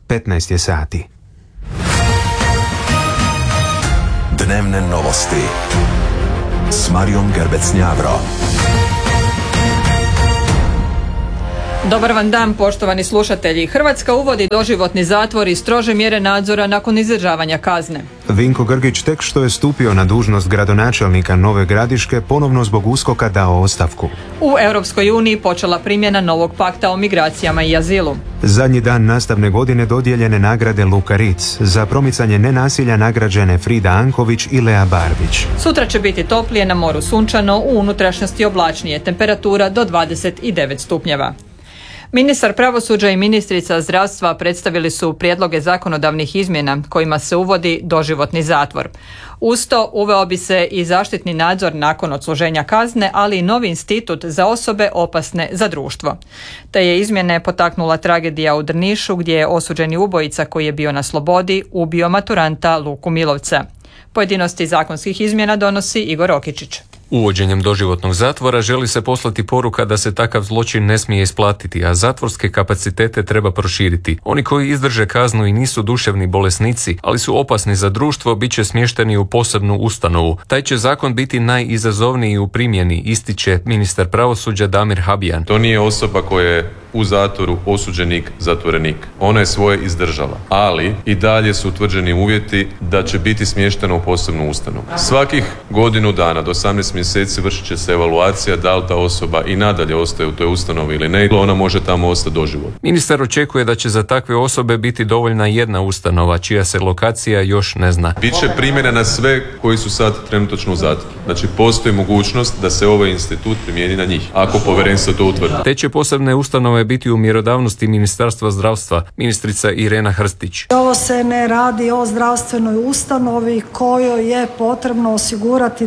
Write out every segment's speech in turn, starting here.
15 je sati. Dnevne novosti s Marijom Gerbec-Njavro. Dobar vam dan, poštovani slušatelji. Hrvatska uvodi doživotni zatvor i strože mjere nadzora nakon izdržavanja kazne. Vinko Grgić tek što je stupio na dužnost gradonačelnika Nove Gradiške ponovno zbog USKOK-a dao ostavku. U Europskoj uniji počela primjena novog pakta o migracijama i azilu. Zadnji dan nastavne godine dodijeljene nagrade Luka Ritz, za promicanje nenasilja nagrađene Frida Anković i Lea Barbić. Sutra će biti toplije, na moru sunčano, u unutrašnjosti oblačnije, temperatura do 29 stupnjeva. Ministar pravosuđa i ministrica zdravstva predstavili su prijedloge zakonodavnih izmjena kojima se uvodi doživotni zatvor. Uz to uveo bi se i zaštitni nadzor nakon odsluženja kazne, ali i novi institut za osobe opasne za društvo. Te je izmjene potaknula tragedija u Drnišu gdje je osuđeni ubojica koji je bio na slobodi ubio maturanta Luku Milovca. Pojedinosti zakonskih izmjena donosi Igor Okičić. Uvođenjem doživotnog zatvora želi se poslati poruka da se takav zločin ne smije isplatiti, a zatvorske kapacitete treba proširiti. Oni koji izdrže kaznu i nisu duševni bolesnici, ali su opasni za društvo, bit će smješteni u posebnu ustanovu. Taj će zakon biti najizazovniji u primjeni, ističe ministar pravosuđa Damir Habijan. To nije osoba koja je u zatvoru osuđenik, zatvorenik. Ona je svoje izdržala, ali i dalje su utvrđeni uvjeti da će biti smještena u posebnu ustanovu. Svakih godinu dana do 18 mjeseci vršit će se evaluacija da li ta osoba i nadalje ostaje u toj ustanovi ili ne, ona može tamo ostati doživotno. Ministar očekuje da će za takve osobe biti dovoljna jedna ustanova, čija se lokacija još ne zna. Biće primjena na sve koji su sad trenutačno u zatvoru. Znači postoji mogućnost da se ovaj institut primijeni na njih, ako povjerenstvo to utvrdi. Te će posebne ustanove biti u mjerodavnosti Ministarstva zdravstva, ministrica Irena Hrstić. Ovo se ne radi o zdravstvenoj ustanovi kojoj je potrebno osigurati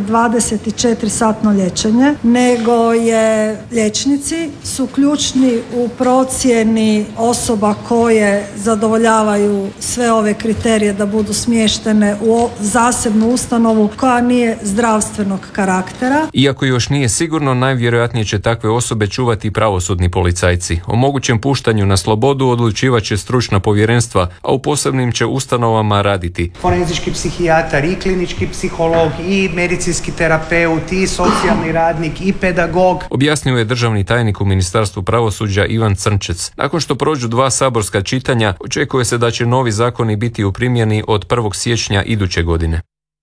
24-satno liječenje, nego je liječnici su ključni u procjeni osoba koje zadovoljavaju sve ove kriterije da budu smještene u zasebnu ustanovu koja nije zdravstvenog karaktera. Iako još nije sigurno, najvjerojatnije će takve osobe čuvati pravosudni policajci. O mogućem puštanju na slobodu odlučivat će stručna povjerenstva, a u posebnim će ustanovama raditi forenzički psihijatar i klinički psiholog i medicinski terapeut i socijalni radnik i pedagog. Objasnio je državni tajnik u Ministarstvu pravosuđa Ivan Crnčec. Nakon što prođu 2 saborska čitanja, očekuje se da će novi zakoni biti u primjeni od 1. siječnja iduće godine.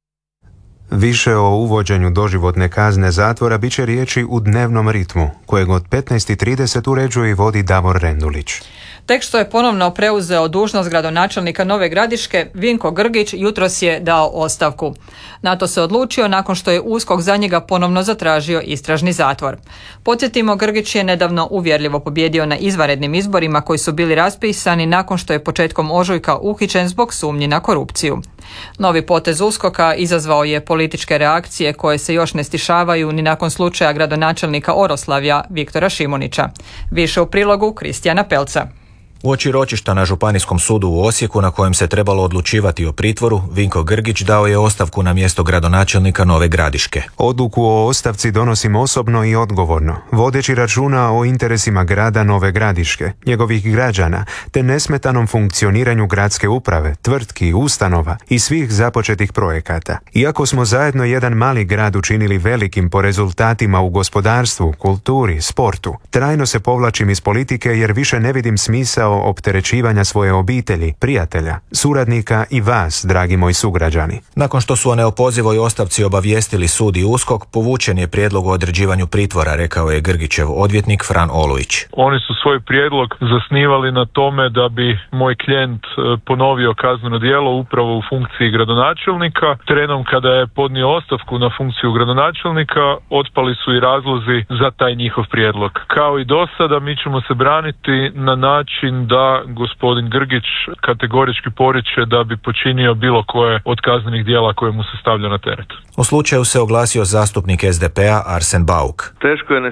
Više o uvođenju doživotne kazne zatvora bit će riječi u dnevnom ritmu, kojeg od 15:30 uređuje i vodi Davor Rendulić. Tek što je ponovno preuzeo dužnost gradonačelnika Nove Gradiške, Vinko Grgić jutros je dao ostavku. Na to se odlučio nakon što je USKOK za njega ponovno zatražio istražni zatvor. Podsjetimo, Grgić je nedavno uvjerljivo pobijedio na izvanrednim izborima koji su bili raspisani nakon što je početkom ožujka uhićen zbog sumnji na korupciju. Novi potez USKOK-a izazvao je političke reakcije koje se još ne stišavaju ni nakon slučaja gradonačelnika Oroslavlja Viktora Šimunića. Više u prilogu Kristijana Pelca. Uoči ročišta na Županijskom sudu u Osijeku na kojem se trebalo odlučivati o pritvoru, Vinko Grgić dao je ostavku na mjesto gradonačelnika Nove Gradiške. Odluku o ostavci donosim osobno i odgovorno, vodeći računa o interesima grada Nove Gradiške, njegovih građana, te nesmetanom funkcioniranju gradske uprave, tvrtki, ustanova i svih započetih projekata. Iako smo zajedno jedan mali grad učinili velikim po rezultatima u gospodarstvu, kulturi, sportu, trajno se povlačim iz politike jer više ne vidim smisao opterećivanja svoje obitelji, prijatelja, suradnika i vas, dragi moji sugrađani. Nakon što su o neopozivoj ostavci obavijestili sud i USKOK, povučen je prijedlog o određivanju pritvora, rekao je Grgićev odvjetnik Fran Olujić. Oni su svoj prijedlog zasnivali na tome da bi moj klijent ponovio kazneno djelo upravo u funkciji gradonačelnika. Trenom kada je podnio ostavku na funkciju gradonačelnika, otpali su i razlozi za taj njihov prijedlog. Kao i do sada, mi ćemo se braniti na način da gospodin Grgić kategorički poriče da bi počinio bilo koje od kaznenih djela koje mu se stavlja na teret. U slučaju se oglasio zastupnik SDP-a Arsen Bauk. Teško je ne sjetiti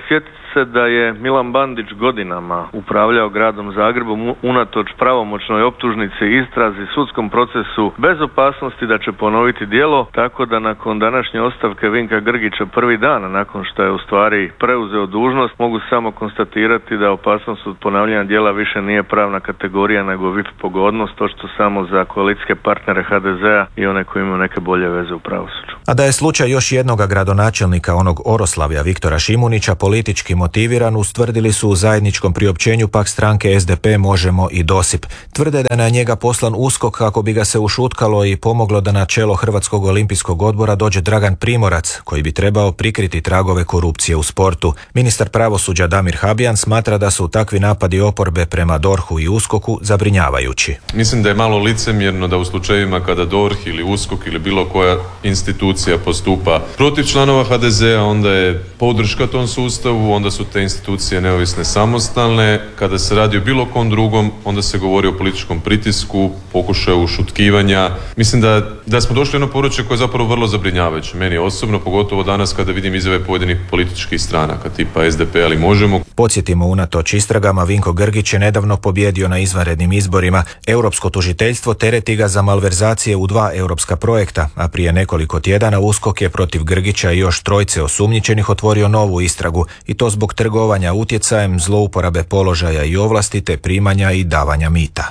se da je Milan Bandić godinama upravljao gradom Zagrebom unatoč pravomoćnoj optužnici, istrazi, sudskom procesu bez opasnosti da će ponoviti djelo, tako da nakon današnje ostavke Vinka Grgića prvi dan nakon što je u stvari preuzeo dužnost, mogu samo konstatirati da opasnost od ponavljanja djela više nije pravna kategorija nego VIP pogodnost, to što samo za koalicijske partnere HDZ-a i one koji imaju neke bolje veze u pravosuđu. A da je slučaj još jednoga gradonačelnika, onog Oroslavlja Viktora Šimunića, politički motiviran, ustvrdili su u zajedničkom priopćenju pak stranke SDP, Možemo i Dosip. Tvrde da je na njega poslan USKOK kako bi ga se ušutkalo i pomoglo da na čelo Hrvatskog olimpijskog odbora dođe Dragan Primorac, koji bi trebao prikriti tragove korupcije u sportu. Ministar pravosuđa Damir Habijan smatra da su takvi napadi oporbe prema DORH-u i USKOK-u zabrinjavajući. Mislim da je malo licemjerno da u slučajevima kada DORH ili USKOK ili bilo koja institucija postupa protiv članova HDZ-a, onda je podrška tom sustavu, onda su te institucije neovisne, samostalne. Kada se radi o bilo kom drugom, onda se govori o političkom pritisku, pokušaju ušutkivanja. Mislim da smo došli na područje koje je zapravo vrlo zabrinjavajuće. Meni osobno, pogotovo danas kada vidim izjave pojedinih političkih stranaka, tipa SDP ali Možemo. Podsjetimo, unatoč istragama, Vinko Grgić je nedavno pobjedio na izvanrednim izborima. Europsko tužiteljstvo tereti ga za malverzacije u 2 europska projekta, a prije nekoliko tjedana USKOK je protiv Grgića i još 3 osumnjičenih otvorio novu istragu, i to zbog trgovanja utjecajem, zlouporabe položaja i ovlasti te primanja i davanja mita.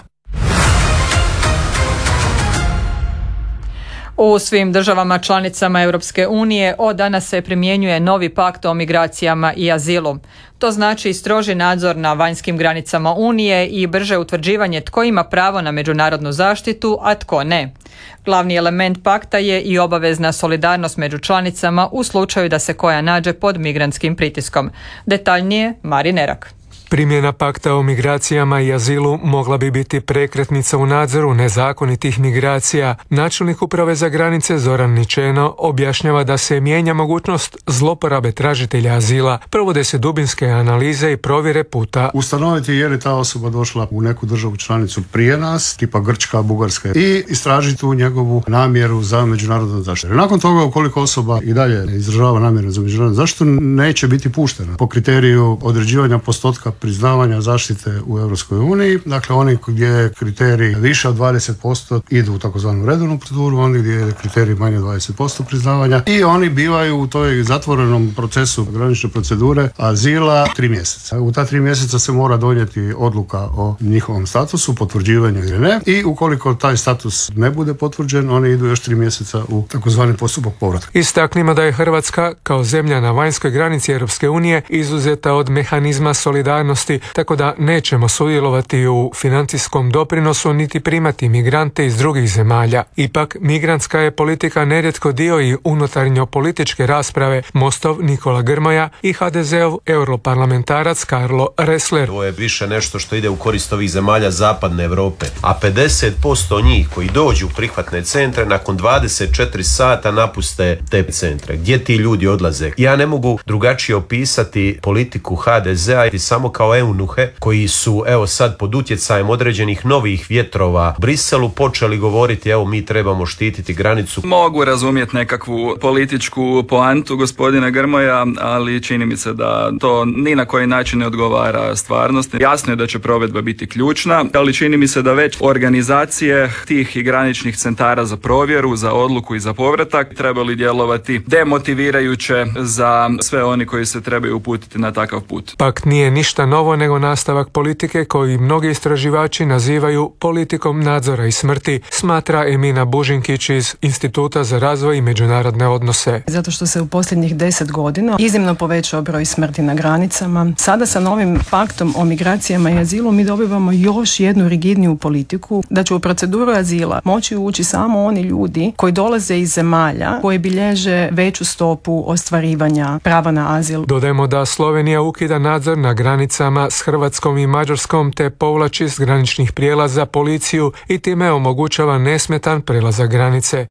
U svim državama članicama Europske unije od danas se primjenjuje novi pakt o migracijama i azilu. To znači stroži nadzor na vanjskim granicama Unije i brže utvrđivanje tko ima pravo na međunarodnu zaštitu, a tko ne. Glavni element pakta je i obavezna solidarnost među članicama u slučaju da se koja nađe pod migrantskim pritiskom. Detaljnije Marin Erak. Primjena pakta o migracijama i azilu mogla bi biti prekretnica u nadzoru nezakonitih migracija. Načelnik uprave za granice Zoran Ničeno objašnjava da se mijenja mogućnost zloporabe tražitelja azila, provode se dubinske analize i provjere puta. Ustanoviti je li ta osoba došla u neku državu članicu prije nas, tipa Grčka, Bugarska, i istražiti tu njegovu namjeru za međunarodnu zaštitu. Nakon toga, ukoliko osoba i dalje izražava namjeru za međunarodnu zaštitu, neće biti puštena po kriteriju određivanja postotka priznavanja zaštite u Europskoj uniji. Dakle, oni gdje je kriterij više od 20% idu u takozvanu redovnu proceduru, oni gdje je kriterij manje od 20% priznavanja, i oni bivaju u toj zatvorenom procesu granične procedure azila 3 mjeseca. U ta 3 mjeseca se mora donijeti odluka o njihovom statusu, potvrđivanju ili ne, i ukoliko taj status ne bude potvrđen, oni idu još 3 mjeseca u takozvani postupak povratka. Istaknimo da je Hrvatska kao zemlja na vanjskoj granici Europske unije izuzeta od mehanizma solidarnosti, tako da nećemo sudjelovati u financijskom doprinosu niti primati migrante iz drugih zemalja. Ipak, migrantska je politika nerijetko dio i unutarnjo-političke rasprave. Mostov Nikola Grmoja i HDZ-ov europarlamentarac Karlo Ressler. To je više nešto što ide u korist ovih zemalja zapadne Europe, a 50% njih koji dođu u prihvatne centre nakon 24 sata napuste te centre. Gdje ti ljudi odlaze? Ja ne mogu drugačije opisati politiku HDZ-a i samo kao eunuhe koji su sad pod utjecajem određenih novih vjetrova u Briselu počeli govoriti mi trebamo štititi granicu. Mogu razumjeti nekakvu političku poantu gospodina Grmoja, ali čini mi se da to ni na koji način ne odgovara stvarnosti. Jasno je da će provedba biti ključna, ali čini mi se da već organizacije tih i graničnih centara za provjeru, za odluku i za povratak trebali djelovati demotivirajuće za sve oni koji se trebaju uputiti na takav put. Pakt nije ništa novo nego nastavak politike koju mnogi istraživači nazivaju politikom nadzora i smrti, smatra Emina Bužinkić iz Instituta za razvoj i međunarodne odnose. Zato što se u posljednjih 10 godina iznimno povećao broj smrti na granicama. Sada sa novim paktom o migracijama i azilu mi dobivamo još jednu rigidniju politiku da će u proceduru azila moći ući samo oni ljudi koji dolaze iz zemalja koji bilježe veću stopu ostvarivanja prava na azil. Dodajmo da Slovenija ukida nadzor na granicama s Hrvatskom i Mađarskom te povlači s graničnih prijelaza policiju i time omogućava nesmetan prelazak granice.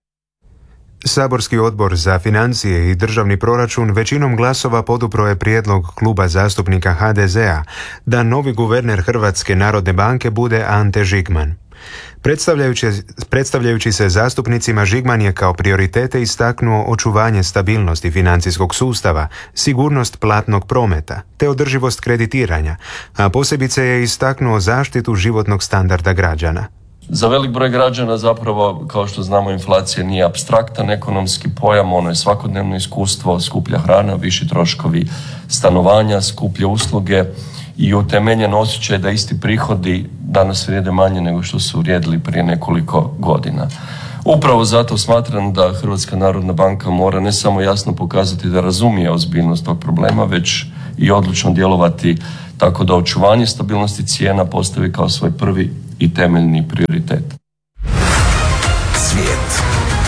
Saborski odbor za financije i državni proračun većinom glasova podupro je prijedlog kluba zastupnika HDZ-a da novi guverner Hrvatske narodne banke bude Ante Žigman. Predstavljajući se zastupnicima, Žigman je kao prioritete istaknuo očuvanje stabilnosti financijskog sustava, sigurnost platnog prometa te održivost kreditiranja, a posebice je istaknuo zaštitu životnog standarda građana. Za velik broj građana zapravo, kao što znamo, inflacija nije apstraktan ekonomski pojam, ono je svakodnevno iskustvo, skuplja hrana, viši troškovi stanovanja, skuplje usluge i utemeljen osjećaj da isti prihodi danas vrijede manje nego što su vrijedili prije nekoliko godina. Upravo zato smatram da Hrvatska narodna banka mora ne samo jasno pokazati da razumije ozbiljnost tog problema, već i odlučno djelovati tako da očuvanje stabilnosti cijena postavi kao svoj prvi i temeljni prioritet. Svijet.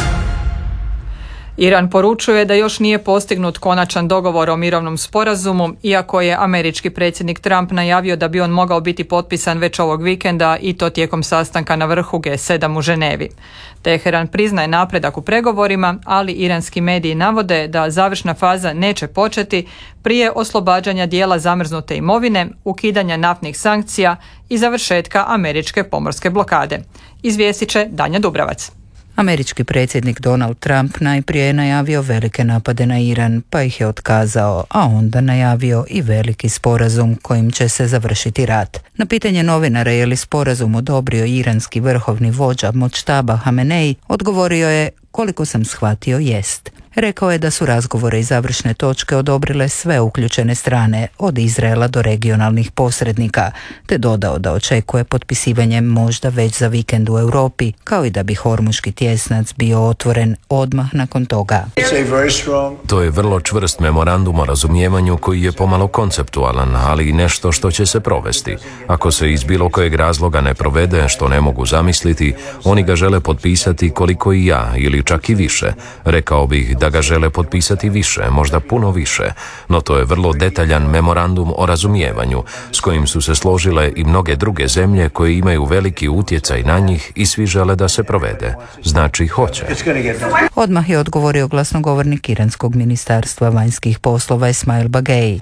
Iran poručuje da još nije postignut konačan dogovor o mirovnom sporazumu, iako je američki predsjednik Trump najavio da bi on mogao biti potpisan već ovog vikenda i to tijekom sastanka na vrhu G7 u Ženevi. Teheran priznaje napredak u pregovorima, ali iranski mediji navode da završna faza neće početi prije oslobađanja dijela zamrznute imovine, ukidanja naftnih sankcija i završetka američke pomorske blokade. Izvijestit će Danja Dubravac. Američki predsjednik Donald Trump najprije je najavio velike napade na Iran, pa ih je otkazao, a onda najavio i veliki sporazum kojim će se završiti rat. Na pitanje novinara je li sporazum odobrio iranski vrhovni vođa Močtaba Hamenei, odgovorio je: koliko sam shvatio, jest. Rekao je da su razgovore i završne točke odobrile sve uključene strane, od Izraela do regionalnih posrednika, te dodao da očekuje potpisivanje možda već za vikend u Europi, kao i da bi Hormuški tjesnac bio otvoren odmah nakon toga. To je vrlo čvrst memorandum o razumijevanju koji je pomalo konceptualan, ali i nešto što će se provesti. Ako se iz bilo kojeg razloga ne provede, što ne mogu zamisliti, oni ga žele potpisati koliko i ja, ili čak i više. Rekao bih da ga žele potpisati više, možda puno više, no to je vrlo detaljan memorandum o razumijevanju s kojim su se složile i mnoge druge zemlje koje imaju veliki utjecaj na njih i svi žele da se provede. Znači hoće. Odmah je odgovorio glasnogovornik iranskog ministarstva vanjskih poslova Esmail Bagei.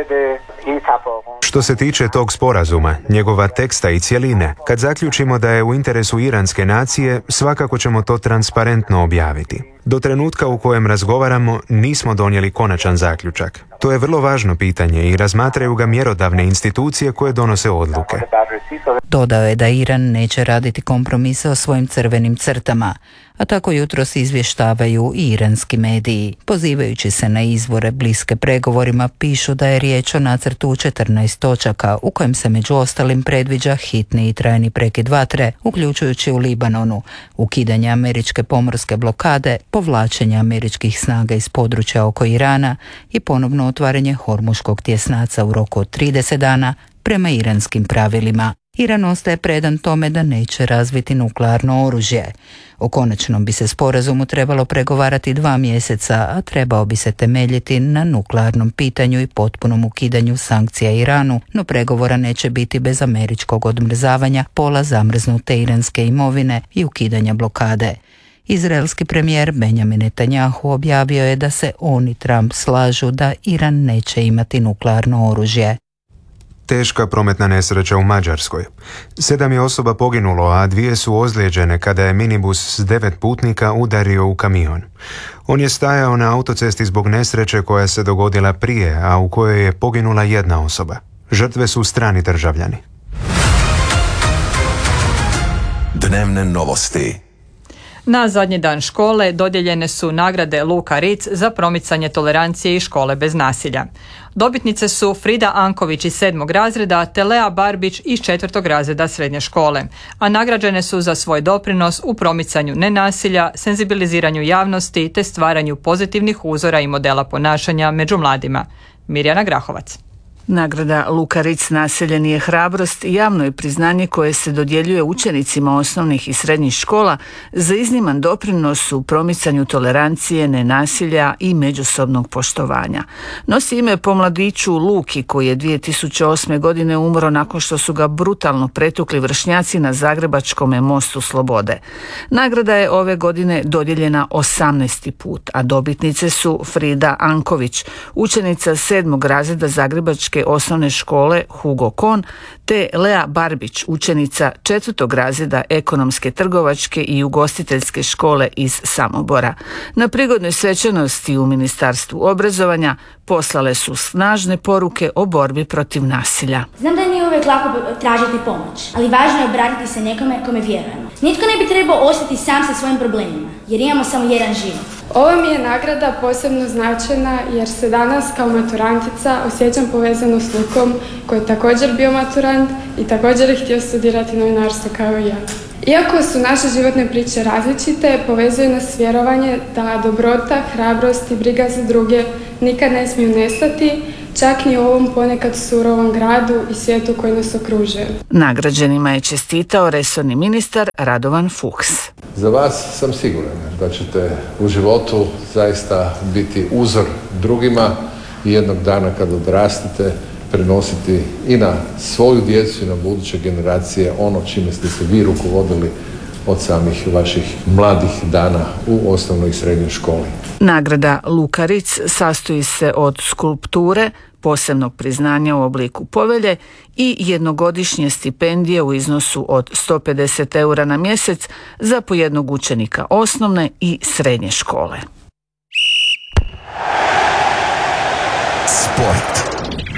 Što se tiče tog sporazuma, njegova teksta i cjeline, kad zaključimo da je u interesu iranske nacije, svakako ćemo to transparentno objaviti. Do trenutka u kojem razgovaramo, nismo donijeli konačan zaključak. To je vrlo važno pitanje i razmatraju ga mjerodavne institucije koje donose odluke. Dodao je da Iran neće raditi kompromise o svojim crvenim crtama, a tako jutros izvještavaju i iranski mediji. Pozivajući se na izvore bliske pregovorima, pišu da je riječ o nacrtu 14 točaka u kojem se među ostalim predviđa hitni i trajni prekid vatre, uključujući u Libanonu, ukidanje američke pomorske blokade, povlačenje američkih snaga iz područja oko Irana i ponovno otvaranje Hormuškog tjesnaca u roku od 30 dana prema iranskim pravilima. Iran ostaje predan tome da neće razviti nuklearno oružje. O konačnom bi se sporazumu trebalo pregovarati 2 mjeseca, a trebao bi se temeljiti na nuklearnom pitanju i potpunom ukidanju sankcija Iranu, no pregovora neće biti bez američkog odmrzavanja pola zamrznute iranske imovine i ukidanja blokade. Izraelski premijer Benjamin Netanjahu objavio je da se on i Trump slažu da Iran neće imati nuklearno oružje. Teška prometna nesreća u Mađarskoj. 7 je osoba poginulo, a 2 su ozlijeđene kada je minibus s 9 putnika udario u kamion. On je stajao na autocesti zbog nesreće koja se dogodila prije, a u kojoj je poginula 1 osoba. Žrtve su strani državljani. Dnevne novosti. Na zadnji dan škole dodijeljene su nagrade Luka Ritz za promicanje tolerancije i škole bez nasilja. Dobitnice su Frida Anković iz 7. razreda te Lea Barbić iz 4. razreda srednje škole, a nagrađene su za svoj doprinos u promicanju nenasilja, senzibiliziranju javnosti te stvaranju pozitivnih uzora i modela ponašanja među mladima. Mirjana Grahovac. Nagrada Luka Ritz naseljeni je hrabrost i javno je priznanje koje se dodjeljuje učenicima osnovnih i srednjih škola za izniman doprinos u promicanju tolerancije, nenasilja i međusobnog poštovanja. Nosi ime po mladiću Luki koji je 2008. godine umro nakon što su ga brutalno pretukli vršnjaci na Zagrebačkom mostu Slobode. Nagrada je ove godine dodijeljena 18. put, a dobitnice su Frida Anković, učenica 7. razreda Zagrebačke Hrvatske osnovne škole Hugo Kohn, te Lea Barbić, učenica 4. razreda Ekonomske, trgovačke i ugostiteljske škole iz Samobora. Na prigodnoj svečanosti u Ministarstvu obrazovanja poslale su snažne poruke o borbi protiv nasilja. Znam da nije uvijek lako tražiti pomoć, ali važno je obratiti se nekome kome vjerujemo. Nitko ne bi trebao ostati sam sa svojim problemima, jer imamo samo jedan život. Ova mi je nagrada posebno značajna jer se danas kao maturantica osjećam povezano s Lukom, koji je također bio maturant i također je htio studirati novinarstvo kao i ja. Iako su naše životne priče različite, povezuje nas vjerovanje da dobrota, hrabrost i briga za druge nikad ne smiju nestati, čak ni u ovom ponekad surovom gradu i svijetu koji nas okružuje. Nagrađenima je čestitao resorni ministar Radovan Fuchs. Za vas sam siguran da ćete u životu zaista biti uzor drugima i jednog dana kad odrastete prenositi i na svoju djecu i na buduće generacije ono čime ste se vi rukovodili od samih vaših mladih dana u osnovnoj i srednjoj školi. Nagrada Lukaric sastoji se od skulpture, posebnog priznanja u obliku povelje i jednogodišnje stipendije u iznosu od 150 eura na mjesec za po jednog učenika osnovne i srednje škole. Sport.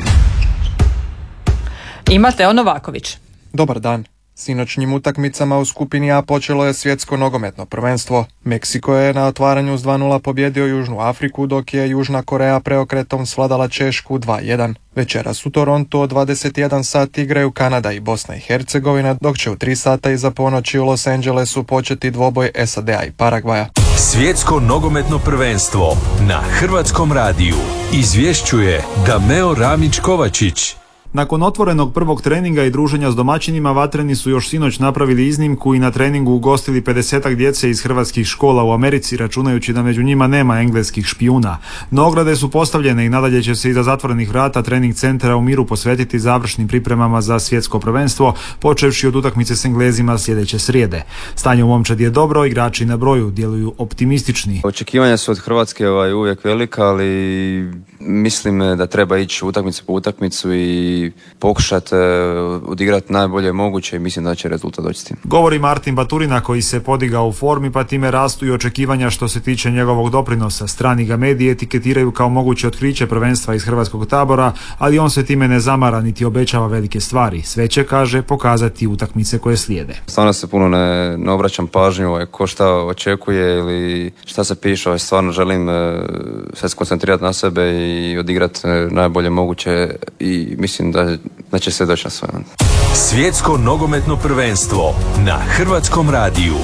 Ima Teo Novaković. Dobar dan. Sinoćnjim utakmicama u skupini A počelo je svjetsko nogometno prvenstvo. Meksiko je na otvaranju s 2:0 pobjedio Južnu Afriku, dok je Južna Koreja preokretom svladala Češku 2:1. Večeras u Torontu od 21 sat igraju Kanada i Bosna i Hercegovina, dok će u 3 sata iza ponoći u Los Angelesu početi dvoboj SAD-a i Paragvaja. Svjetsko nogometno prvenstvo na Hrvatskom radiju izvješćuje Dameo Ramić-Kovačić. Nakon otvorenog prvog treninga i druženja s domaćinima, vatreni su još sinoć napravili iznimku i na treningu ugostili 50-ak djece iz hrvatskih škola u Americi, računajući da među njima nema engleskih špijuna. No ograde su postavljene i nadalje će se iza zatvorenih vrata trening centra u miru posvetiti završnim pripremama za svjetsko prvenstvo, počevši od utakmice s Englezima sljedeće srijede. Stanje u momčadi je dobro, igrači na broju djeluju optimistični. Očekivanja su od Hrvatske uvijek velika, ali mislim da treba ići utakmicu po utakmicu i pokušati odigrati najbolje moguće i mislim da će rezultat doći s tim. Govori Martin Baturina, koji se podigao u formi, pa time rastu i očekivanja što se tiče njegovog doprinosa. Strani ga mediji etiketiraju kao moguće otkriće prvenstva iz hrvatskog tabora, ali on se time ne zamara niti obećava velike stvari. Sve će, kaže, pokazati utakmice koje slijede. Stvarno se puno ne obraćam pažnju ko šta očekuje ili šta se piše. Stvarno želim se skoncentrirati na sebe i odigrati najbolje moguće i mislim da će se doći na svoje. Svjetsko nogometno prvenstvo na Hrvatskom radiju.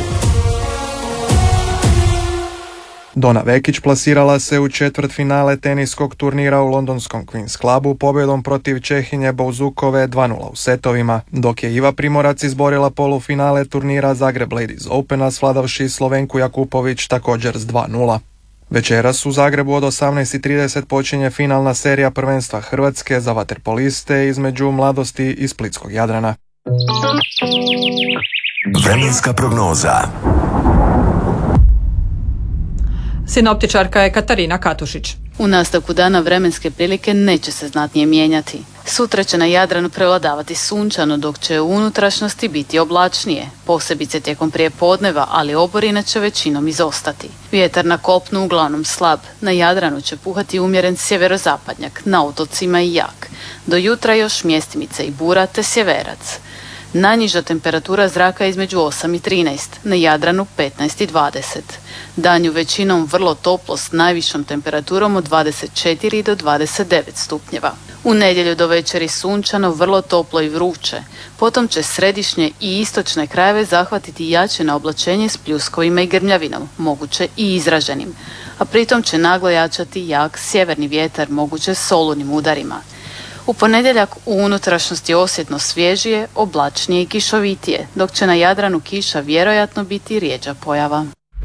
Dona Vekić plasirala se u četvrtfinale teniskog turnira u londonskom Queen's Clubu pobjedom protiv Čehinje Bouzukove 2:0 u setovima, dok je Iva Primorac izborila polufinale turnira Zagreb Ladies Opena svladavši Slovenku Jakupović također s 2:0. Večeras u Zagrebu od 18:30 počinje finalna serija prvenstva Hrvatske za vaterpoliste između Mladosti i Splitskog Jadrana. Vremenska prognoza. Sinoptičarka je Katarina Katušić. U nastavku dana vremenske prilike neće se znatnije mijenjati. Sutra će na Jadranu prevladavati sunčano, dok će u unutrašnjosti biti oblačnije, posebice tijekom prijepodneva, ali oborine će većinom izostati. Vjetar na kopnu uglavnom slab, na Jadranu će puhati umjeren sjeverozapadnjak, na otocima i jak. Do jutra još mjestimice i bura te sjeverac. Najniža temperatura zraka je između 8 i 13, na Jadranu 15 i 20. Danju većinom vrlo toplo s najvišom temperaturom od 24 do 29 stupnjeva. U nedjelju do večeri sunčano, vrlo toplo i vruće. Potom će središnje i istočne krajeve zahvatiti jače na oblačenje s pljuskovima i grmljavinom, moguće i izraženim. A pritom će naglo jačati jak sjeverni vjetar, moguće s olunim udarima. U ponedjeljak u unutrašnjosti osjetno svježije, oblačnije i kišovitije, dok će na Jadranu kiša vjerojatno biti rjeđa pojava.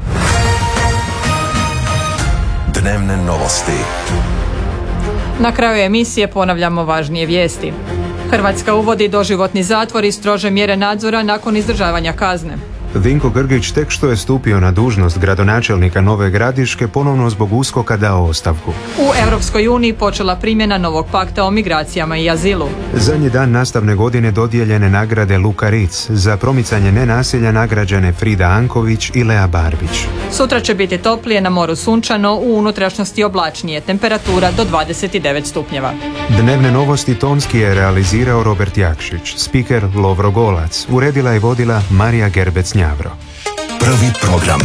Dnevne novosti. Na kraju emisije ponavljamo važnije vijesti. Hrvatska uvodi doživotni zatvor i strože mjere nadzora nakon izdržavanja kazne. Vinko Grgić tek što je stupio na dužnost gradonačelnika Nove Gradiške ponovno zbog uskoka dao ostavku. U Europskoj uniji počela primjena novog pakta o migracijama i azilu. Zadnji dan nastavne godine dodijeljene nagrade Luka Ritz, za promicanje nenasilja nagrađene Frida Anković i Lea Barbić. Sutra će biti toplije, na moru sunčano, u unutrašnjosti oblačnije, temperatura do 29 stupnjeva. Dnevne novosti tonski je realizirao Robert Jakšić, spiker Lovro Golac, uredila i vodila Marija Gerbec-Njavro. Prvi program.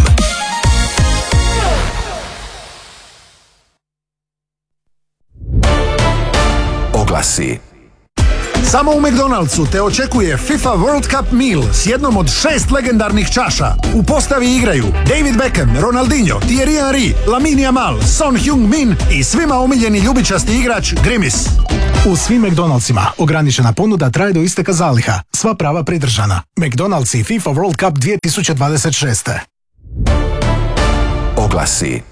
Oglasi. Samo u McDonald'su te očekuje FIFA World Cup Meal s jednom od 6 legendarnih čaša. U postavi igraju David Beckham, Ronaldinho, Thierry Henry, Lamine Yamal, Son Heung-min i svima omiljeni ljubičasti igrač Grimis. U svim McDonald'sima ograničena ponuda traje do isteka zaliha. Sva prava pridržana. McDonald's i FIFA World Cup 2026. Oglasi.